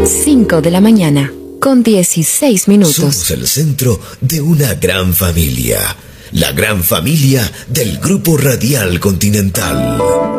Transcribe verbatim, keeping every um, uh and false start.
cinco de la mañana, con dieciséis minutos. Somos el centro de una gran familia. La gran familia del Grupo Radial Continental.